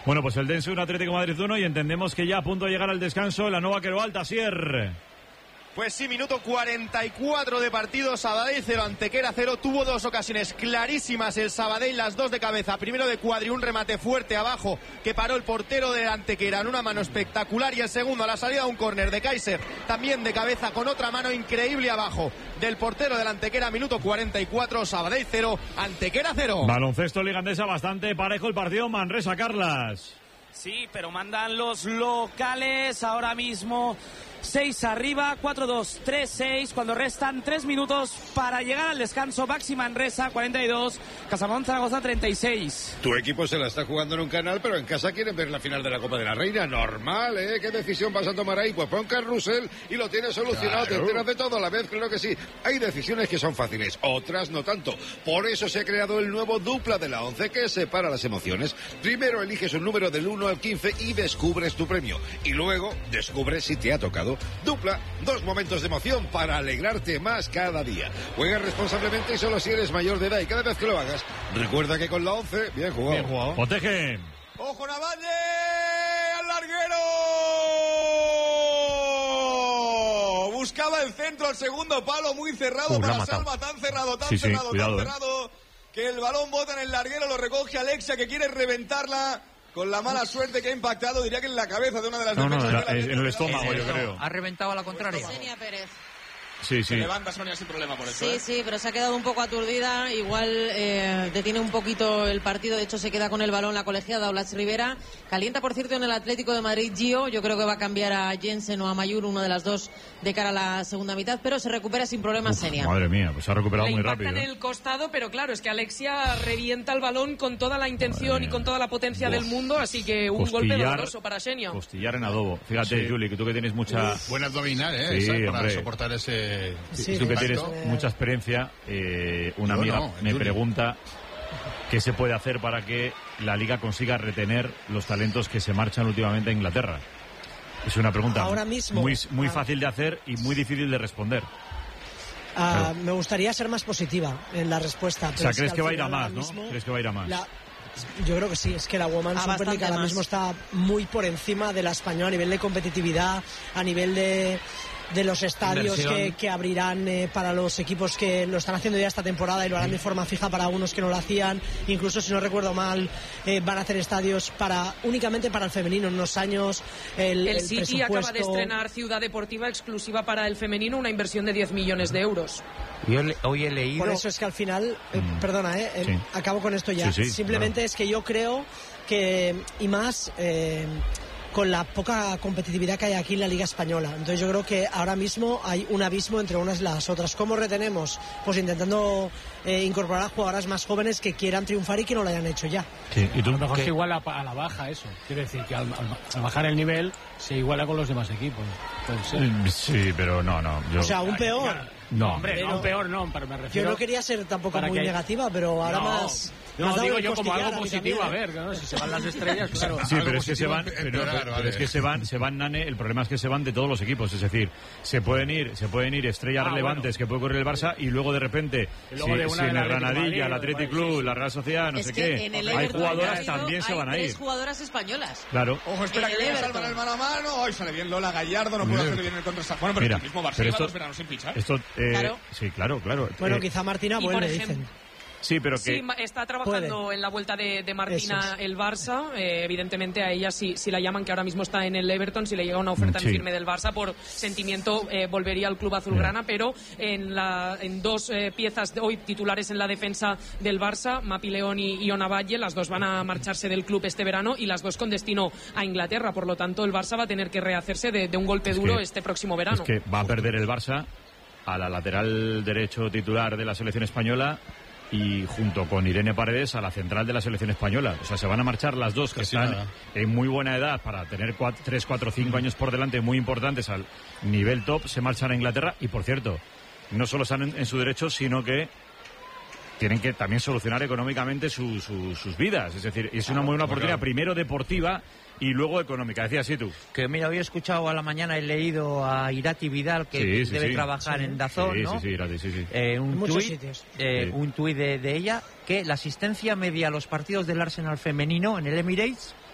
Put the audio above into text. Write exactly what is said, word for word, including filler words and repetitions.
Bueno, pues el Dense un Atlético de Madrid uno y entendemos que ya a punto de llegar al descanso la nueva Quero Alta, Asier. Pues sí, minuto cuarenta y cuatro de partido, Sabadell cero, Antequera cero. Tuvo dos ocasiones clarísimas el Sabadell, las dos de cabeza. Primero de Cuadri, un remate fuerte abajo que paró el portero del Antequera en una mano espectacular. Y el segundo a la salida un córner de Kaiser, también de cabeza con otra mano increíble abajo del portero del Antequera. Minuto cuarenta y cuatro, Sabadell cero, Antequera cero. Baloncesto Liga Endesa, bastante parejo el partido. Manresa, Carlas. Sí, pero mandan los locales ahora mismo. seis arriba, cuatro dos, tres seis, cuando restan tres minutos para llegar al descanso. Baxi Manresa, cuarenta y dos, Casamón Zaragoza, treinta y seis. Tu equipo se la está jugando en un canal, pero en casa quieren ver la final de la Copa de la Reina. Normal, ¿eh? ¿Qué decisión vas a tomar ahí? Pues pon carrusel y lo tienes solucionado. Claro. Te enteras de todo a la vez, creo que sí. Hay decisiones que son fáciles, otras no tanto. Por eso se ha creado el nuevo Dupla de la once que separa las emociones. Primero eliges un número del uno al quince y descubres tu premio. Y luego descubres si te ha tocado. Dupla, dos momentos de emoción para alegrarte más cada día. Juega responsablemente y solo si eres mayor de edad, y cada vez que lo hagas, recuerda que con la once, bien jugado. Bien jugado. Protege. ¡Ojo Navalle! ¡Al larguero! Buscaba el centro al segundo palo, muy cerrado uh, para Salva, tan cerrado, tan sí, cerrado, sí, cuidado, tan cerrado, eh. que el balón bota en el larguero, lo recoge Alexia, que quiere reventarla. Con la mala suerte que ha impactado, diría que en la cabeza de una de las no, defensas. No, no, en el estómago, yo creo. Ha reventado a la contraria. Xenia Pérez. Sí, sí. Se levanta Sonia sin problema por eso. Sí, ¿eh? sí, pero se ha quedado un poco aturdida. Igual eh, detiene un poquito el partido. De hecho, se queda con el balón la colegiada Olas Rivera. Calienta, por cierto, en el Atlético de Madrid Gio. Yo creo que va a cambiar a Jensen o a Mayur, una de las dos, de cara a la segunda mitad. Pero se recupera sin problemas Xenia. Madre mía, pues se ha recuperado Le muy rápido. en ¿eh? el costado, pero claro, es que Alexia revienta el balón con toda la intención y con toda la potencia Uf. del mundo. Así que un Costillar, golpe doloroso para Xenia. Costillar en adobo. Fíjate, sí. Juli, que tú que tienes mucha... Uf, buen abdominal, ¿eh? Sí, Esa, para hombre. soportar ese... Sí, tú que tienes mucha experiencia, eh, una Yo amiga no, me Juli. pregunta qué se puede hacer para que la Liga consiga retener los talentos que se marchan últimamente a Inglaterra. Es una pregunta ahora mismo, muy, muy ah, fácil de hacer y muy difícil de responder. Uh, claro. Me gustaría ser más positiva en la respuesta. O sea, crees que, que va a ir a más, ¿no? Mismo, ¿Crees que va a ir a más? La... Yo creo que sí, es que la Women's ah, Super League ahora más. mismo está muy por encima de la española a nivel de competitividad, a nivel de, de los estadios que, que abrirán eh, para los equipos que lo están haciendo ya esta temporada y lo harán de forma fija para algunos que no lo hacían. Incluso, si no recuerdo mal, eh, van a hacer estadios para únicamente para el femenino en unos años. El, el, el City presupuesto... acaba de estrenar Ciudad Deportiva exclusiva para el femenino, una inversión de diez millones de euros. Yo le, hoy he leído... Por eso es que al final, eh, mm. perdona, eh, sí. eh, acabo con esto ya. Sí, sí, Simplemente claro. es que yo creo que, y más... Eh, con la poca competitividad que hay aquí en la Liga Española. Entonces yo creo que ahora mismo hay un abismo entre unas y las otras. ¿Cómo retenemos? Pues intentando eh, incorporar a jugadoras más jóvenes que quieran triunfar y que no lo hayan hecho ya. Sí. ¿Y tú? A lo mejor es igual a, a la baja eso. Quiere decir que al, al, al bajar el nivel se iguala con los demás equipos. Puede ser. Sí, pero no, no. Yo... O sea, un peor. No, hombre, pero, no, peor no, pero me refiero... Yo no quería ser tampoco muy que... negativa, pero ahora no, más... No, más digo yo como algo positivo, a ver, ¿no? Si se van las estrellas, claro. Sí, pero es que se van, pero, pero, pero, pero es que se van, se van, Nane, el problema es que se van de todos los equipos, es decir, se pueden ir, se pueden ir estrellas ah, relevantes bueno. que puede ocurrir el Barça y luego de repente, luego si, de si en el Granadilla, el Athletic Club, sí, sí. la Real Sociedad, no es sé que qué, en el hay Everton jugadoras también se van a ir. Hay tres jugadoras españolas. Claro. Ojo, espera que viene Salva en el mano a mano. Ay, sale bien Lola Gallardo, no puede hacer bien el contra. Bueno, pero Mira, el mismo Barça pero lleva esto, dos veranos sin fichar. Esto, eh, claro. Sí, claro, claro. Bueno, eh, quizá Martina vuelve, dicen. Sí, pero que... Sí, está trabajando puede. en la vuelta de, de Martina es. el Barça. Eh, evidentemente a ella, si, si la llaman, que ahora mismo está en el Everton, si le llega una oferta sí. en firme del Barça, por sentimiento eh, volvería al club azulgrana, sí. pero en, la, en dos eh, piezas de hoy titulares en la defensa del Barça, Mapi León y Iona Valle, las dos van a marcharse del club este verano y las dos con destino a Inglaterra. Por lo tanto, el Barça va a tener que rehacerse de, de un golpe es duro que, este próximo verano. Es que va a perder el Barça a la lateral derecho titular de la selección española y junto con Irene Paredes a la central de la selección española. O sea, se van a marchar las dos que Casi están nada. en muy buena edad para tener tres, cuatro, cinco años por delante muy importantes al nivel top, se marchan a Inglaterra y, por cierto, no solo están en, en su derecho, sino que tienen que también solucionar económicamente su, su, sus vidas. Es decir, es una muy buena oportunidad, primero deportiva y luego económica. Decías sí tú. Que mira, hoy he escuchado a la mañana, he leído a Irati Vidal, que sí, sí, debe sí. trabajar sí. en Dazón, sí, ¿no? Sí, sí, Irati, sí, sí. Eh, un muchos tuit, sitios. Eh, sí. Un tuit de, de ella, que la asistencia media a los partidos del Arsenal femenino en el Emirates